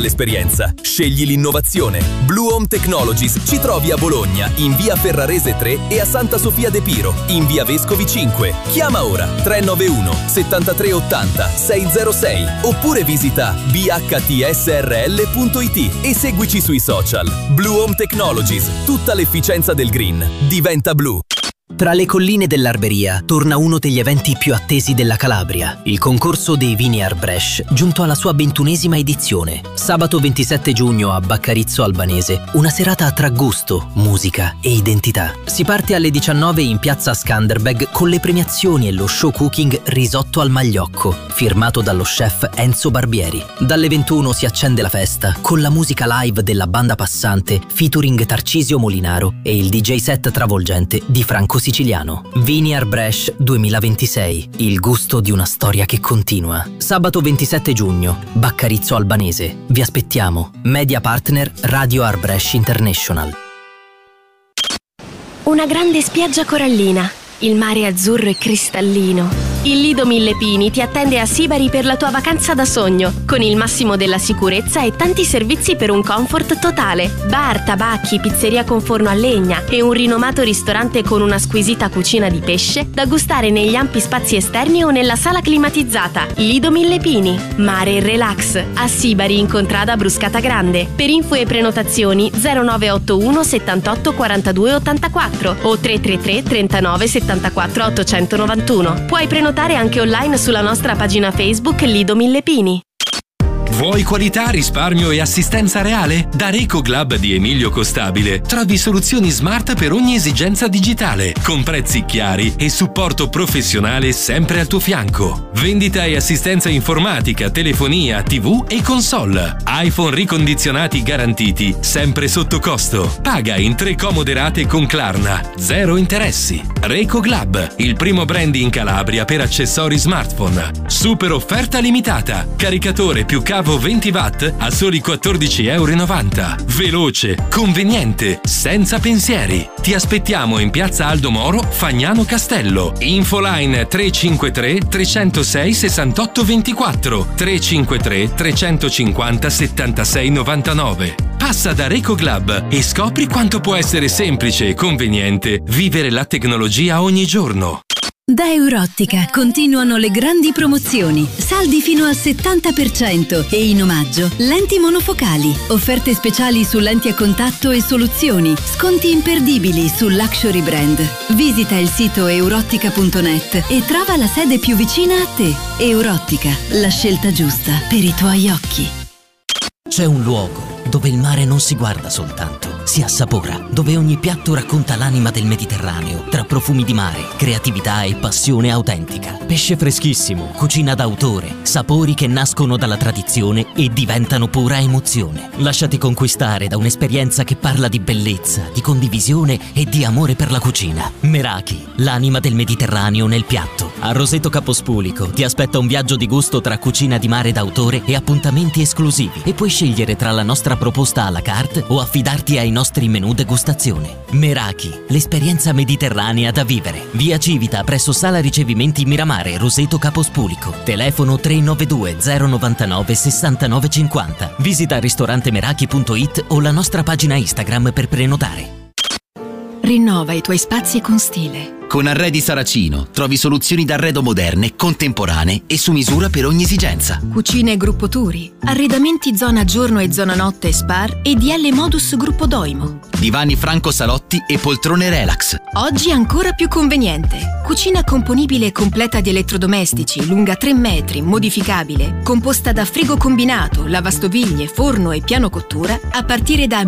L'esperienza. Scegli l'innovazione. Blue Home Technologies ci trovi a Bologna, in via Ferrarese 3 e a Santa Sofia de Piro, in via Vescovi 5. Chiama ora 391 73 80 606 oppure visita bhtsrl.it e seguici sui social. Blue Home Technologies, tutta l'efficienza del green diventa blu. Tra le colline dell'Arberia torna uno degli eventi più attesi della Calabria, il concorso dei vini Arbresh, giunto alla sua 21ª edizione. Sabato 27 giugno a Baccarizzo Albanese, una serata tra gusto, musica e identità. Si parte alle 19 in piazza Skanderbeg con le premiazioni e lo show cooking Risotto al Magliocco, firmato dallo chef Enzo Barbieri. Dalle 21 si accende la festa con la musica live della banda passante featuring Tarcisio Molinaro e il DJ set travolgente di Franco Siciliano. Vini Arbresh 2026, il gusto di una storia che continua. Sabato 27 giugno, Baccarizzo Albanese. Vi aspettiamo. Media partner Radio Arbresh International. Una grande spiaggia corallina, il mare azzurro e cristallino. Il Lido Mille Pini ti attende a Sibari per la tua vacanza da sogno, con il massimo della sicurezza e tanti servizi per un comfort totale. Bar, tabacchi, pizzeria con forno a legna e un rinomato ristorante con una squisita cucina di pesce da gustare negli ampi spazi esterni o nella sala climatizzata. Lido Mille Pini, mare e relax, a Sibari in contrada Bruscata Grande. Per info e prenotazioni 0981 78 42 84 o 333 39 74 891. Puoi prenotare anche online sulla nostra pagina Facebook Lido Mille Pini. Vuoi qualità, risparmio e assistenza reale? Da Recoclub di Emilio Costabile trovi soluzioni smart per ogni esigenza digitale, con prezzi chiari e supporto professionale sempre al tuo fianco. Vendita e assistenza informatica, telefonia, TV e console. iPhone ricondizionati garantiti, sempre sotto costo. Paga in 3 comode rate con Klarna, 0 interessi. Recoclub, il primo brand in Calabria per accessori smartphone. Super offerta limitata. Caricatore più cavo 20 watt a soli €14,90. Veloce, conveniente, senza pensieri. Ti aspettiamo in piazza Aldo Moro, Fagnano Castello. Infoline 353 306 68 24 353 350 76 99. Passa da Recoclub e scopri quanto può essere semplice e conveniente vivere la tecnologia ogni giorno. Da Eurottica continuano le grandi promozioni, saldi fino al 70% e in omaggio lenti monofocali, offerte speciali su lenti a contatto e soluzioni, sconti imperdibili su luxury brand. Visita il sito eurottica.net e trova la sede più vicina a te. Eurottica, la scelta giusta per i tuoi occhi. C'è un luogo dove il mare non si guarda soltanto, si assapora, dove ogni piatto racconta l'anima del Mediterraneo, tra profumi di mare, creatività e passione autentica. Pesce freschissimo, cucina d'autore, sapori che nascono dalla tradizione e diventano pura emozione. Lasciati conquistare da un'esperienza che parla di bellezza, di condivisione e di amore per la cucina. Meraki, l'anima del Mediterraneo nel piatto. A Roseto Capospulico ti aspetta un viaggio di gusto tra cucina di mare d'autore e appuntamenti esclusivi, e puoi scegliere tra la nostra proposta à la carte o affidarti ai nostri menù degustazione. Meraki, l'esperienza mediterranea da vivere. Via Civita presso Sala Ricevimenti Miramare, Roseto Capospulico. Telefono 392 099 6950. Visita ristorantemeraki.it o la nostra pagina Instagram per prenotare. Rinnova i tuoi spazi con stile. Con Arredi Saracino trovi soluzioni d'arredo moderne, contemporanee e su misura per ogni esigenza. Cucine Gruppo Turi, arredamenti zona giorno e zona notte Spar e DL Modus Gruppo Doimo. Divani Franco Salotti e poltrone relax. Oggi ancora più conveniente. Cucina componibile e completa di elettrodomestici, lunga 3 metri, modificabile, composta da frigo combinato, lavastoviglie, forno e piano cottura a partire da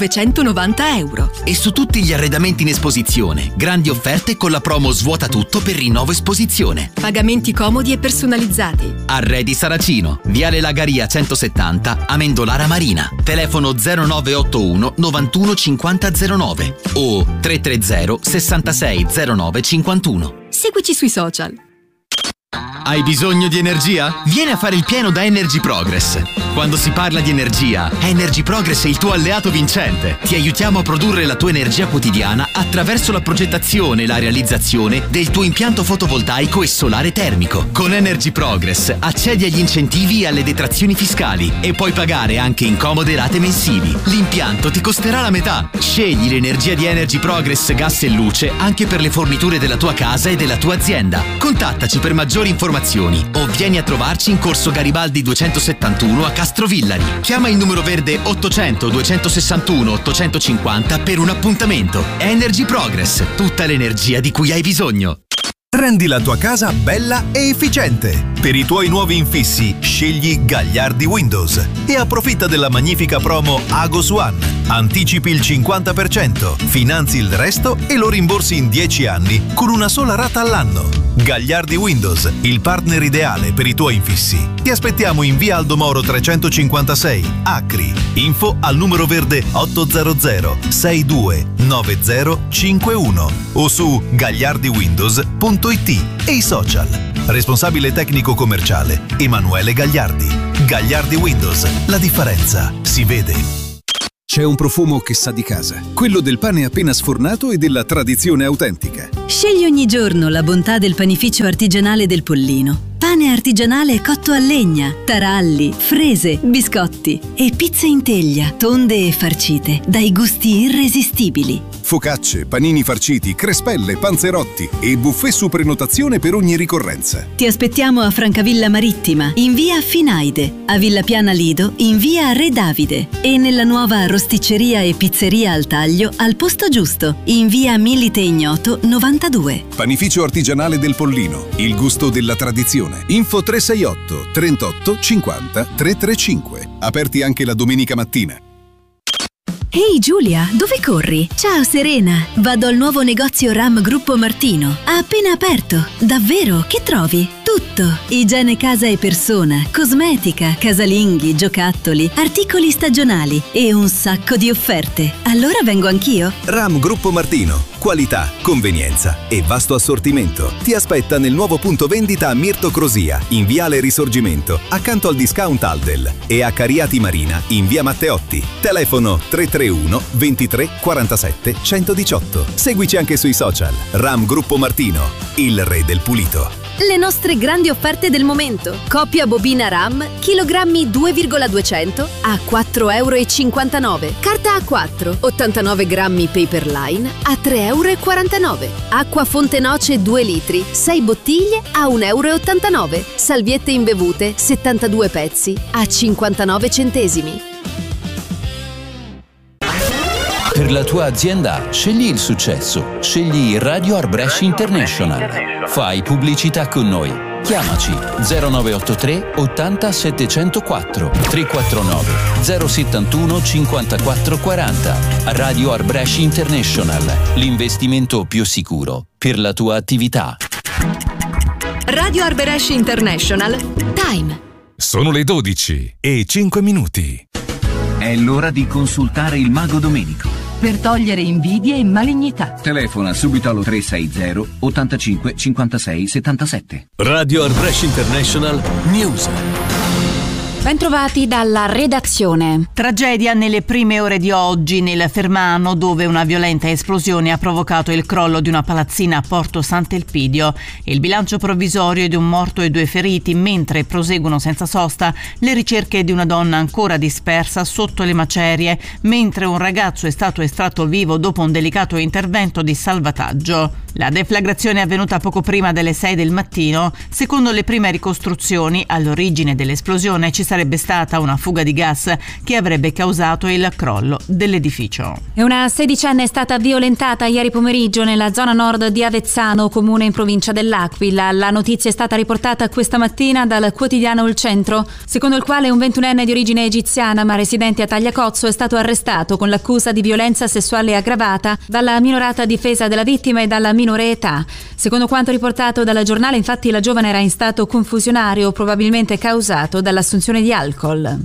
€1.990. E su tutti gli arredamenti in esposizione, grandi offerte con la promo Svuota tutto per rinnovo esposizione. Pagamenti comodi e personalizzati. Arredi Saracino, Viale Lagaria 170, Amendolara Marina. Telefono 0981 91 50 09 o 330 66 09 51. Seguici sui social. Hai bisogno di energia? Vieni a fare il pieno da Energy Progress. Quando si parla di energia, Energy Progress è il tuo alleato vincente. Ti aiutiamo a produrre la tua energia quotidiana attraverso la progettazione e la realizzazione del tuo impianto fotovoltaico e solare termico. Con Energy Progress accedi agli incentivi e alle detrazioni fiscali e puoi pagare anche in comode rate mensili. L'impianto ti costerà la metà. Scegli l'energia di Energy Progress gas e luce anche per le forniture della tua casa e della tua azienda. Contattaci per maggiori informazioni o vieni a trovarci in Corso Garibaldi 271 a Castrovillari. Chiama il numero verde 800 261 850 per un appuntamento. Energy Progress, tutta l'energia di cui hai bisogno. Rendi la tua casa bella e efficiente. Per i tuoi nuovi infissi, scegli Gagliardi Windows e approfitta della magnifica promo Agos One. Anticipi il 50%, finanzi il resto e lo rimborsi in 10 anni con una sola rata all'anno. Gagliardi Windows, il partner ideale per i tuoi infissi. Ti aspettiamo in via Aldo Moro 356, Acri. Info al numero verde 800 62 9051 o su gagliardiwindows.it e i social. Responsabile tecnico commerciale Emanuele Gagliardi. Gagliardi Windows, la differenza si vede. C'è un profumo che sa di casa, quello del pane appena sfornato e della tradizione autentica. Scegli ogni giorno la bontà del panificio artigianale del Pollino. Pane artigianale cotto a legna, taralli, frese, biscotti e pizze in teglia, tonde e farcite, dai gusti irresistibili. Focacce, panini farciti, crespelle, panzerotti e buffet su prenotazione per ogni ricorrenza. Ti aspettiamo a Francavilla Marittima, in via Finaide, a Villa Piana Lido, in via Re Davide e nella nuova rosticceria e pizzeria al taglio al posto giusto, in via Milite Ignoto 92. Panificio artigianale del Pollino, il gusto della tradizione. Info 368 38 50 335. Aperti anche la domenica mattina. Ehi Giulia, dove corri? Ciao Serena, vado al nuovo negozio Ram Gruppo Martino. Ha appena aperto. Davvero? Che trovi? Tutto. Igiene casa e persona, cosmetica, casalinghi, giocattoli, articoli stagionali e un sacco di offerte. Allora vengo anch'io? Ram Gruppo Martino. Qualità, convenienza e vasto assortimento. Ti aspetta nel nuovo punto vendita a Mirto Crosia, in Viale Risorgimento, accanto al discount Aldel, e a Cariati Marina, in via Matteotti. Telefono 331 23 47 118. Seguici anche sui social. Ram Gruppo Martino, il re del pulito. Le nostre grandi offerte del momento. Coppia bobina RAM, chilogrammi 2,200 a €4,59. Carta A4, 89 grammi Paperline a €3,49. Acqua Fonte Noce 2 litri, 6 bottiglie a €1,89. Salviette imbevute, 72 pezzi a 59 centesimi. Per la tua azienda, scegli il successo. Scegli Radio Arbresh International. Fai pubblicità con noi. Chiamaci 0983 80 704 349 071 54 40. Radio Arbresh International. L'investimento più sicuro per la tua attività. Radio Arbresh International. Time. Sono le 12:05. È l'ora di consultare il Mago Domenico. Per togliere invidie e malignità. Telefona subito allo 360 85 56 77. Radio Arbresh International News. Bentrovati dalla redazione. Tragedia nelle prime ore di oggi nel Fermano, dove una violenta esplosione ha provocato il crollo di una palazzina a Porto Sant'Elpidio. Il bilancio provvisorio è di un morto e 2 feriti, mentre proseguono senza sosta le ricerche di una donna ancora dispersa sotto le macerie, mentre un ragazzo è stato estratto vivo dopo un delicato intervento di salvataggio. La deflagrazione è avvenuta poco prima delle 6 del mattino. Secondo le prime ricostruzioni, all'origine dell'esplosione ci sarebbe stata una fuga di gas che avrebbe causato il crollo dell'edificio. E una sedicenne è stata violentata ieri pomeriggio nella zona nord di Avezzano, comune in provincia dell'Aquila. La notizia è stata riportata questa mattina dal quotidiano Il Centro, secondo il quale un 21enne di origine egiziana ma residente a Tagliacozzo è stato arrestato con l'accusa di violenza sessuale aggravata dalla minorata difesa della vittima e dalla minore età. Secondo quanto riportato dal giornale, infatti, la giovane era in stato confusionario, probabilmente causato dall'assunzione di alcol.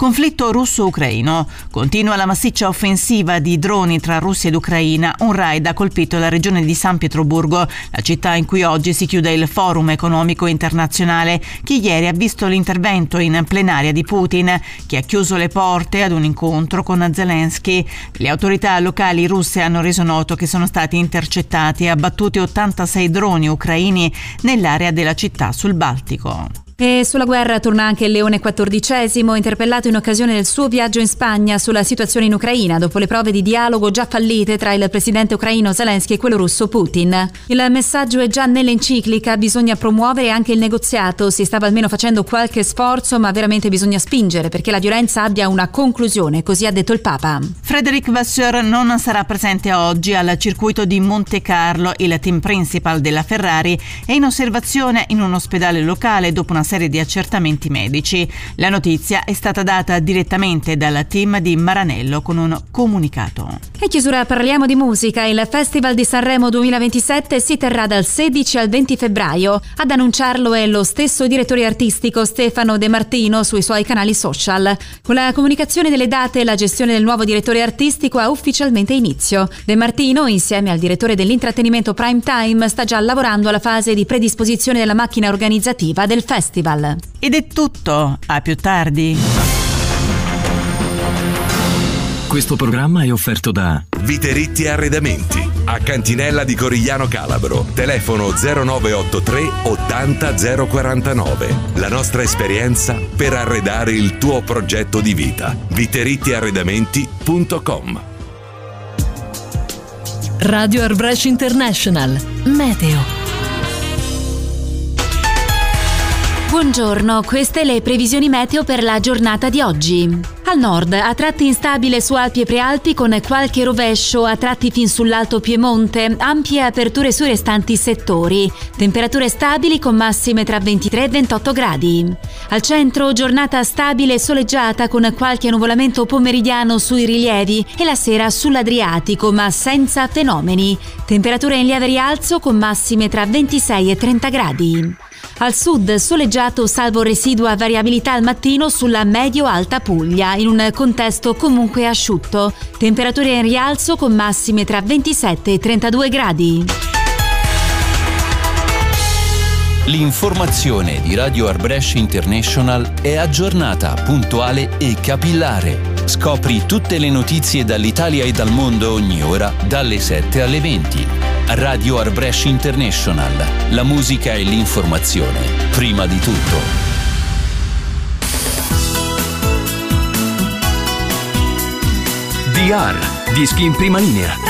Conflitto russo-ucraino. Continua la massiccia offensiva di droni tra Russia ed Ucraina. Un raid ha colpito la regione di San Pietroburgo, la città in cui oggi si chiude il Forum economico internazionale, che ieri ha visto l'intervento in plenaria di Putin, che ha chiuso le porte ad un incontro con Zelensky. Le autorità locali russe hanno reso noto che sono stati intercettati e abbattuti 86 droni ucraini nell'area della città sul Baltico. E sulla guerra torna anche Leone XIV, interpellato in occasione del suo viaggio in Spagna sulla situazione in Ucraina dopo le prove di dialogo già fallite tra il presidente ucraino Zelensky e quello russo Putin. Il messaggio è già nell'enciclica: bisogna promuovere anche il negoziato, si stava almeno facendo qualche sforzo, ma veramente bisogna spingere perché la violenza abbia una conclusione, così ha detto il Papa. Frédéric Vasseur non sarà presente oggi al circuito di Monte Carlo. Il team principal della Ferrari è in osservazione in un ospedale locale dopo una serie di accertamenti medici. La notizia è stata data direttamente dal team di Maranello con un comunicato. In chiusura parliamo di musica. Il Festival di Sanremo 2027 si terrà dal 16 al 20 febbraio. Ad annunciarlo è lo stesso direttore artistico Stefano De Martino sui suoi canali social. Con la comunicazione delle date, la gestione del nuovo direttore artistico ha ufficialmente inizio. De Martino, insieme al direttore dell'intrattenimento Prime Time, sta già lavorando alla fase di predisposizione della macchina organizzativa del festival. Ed è tutto, a più tardi. Questo programma è offerto da Viteritti Arredamenti, a Cantinella di Corigliano Calabro. Telefono 0983 80 049. La nostra esperienza per arredare il tuo progetto di vita. viterittiarredamenti.com. Radio Arbresh International. Meteo. Buongiorno, queste le previsioni meteo per la giornata di oggi. Al nord, a tratti instabile su Alpi e Prealpi con qualche rovescio, a tratti fin sull'Alto Piemonte, ampie aperture sui restanti settori. Temperature stabili con massime tra 23 e 28 gradi. Al centro, giornata stabile e soleggiata con qualche annuvolamento pomeridiano sui rilievi e la sera sull'Adriatico, ma senza fenomeni. Temperature in lieve rialzo con massime tra 26 e 30 gradi. Al sud, soleggiato salvo residua variabilità al mattino sulla medio-alta Puglia, in un contesto comunque asciutto. Temperature in rialzo con massime tra 27 e 32 gradi. L'informazione di Radio Arbresh International è aggiornata, puntuale e capillare. Scopri tutte le notizie dall'Italia e dal mondo ogni ora, dalle 7 alle 20. Radio Arbresh International. La musica e l'informazione, prima di tutto. DR, dischi in prima linea.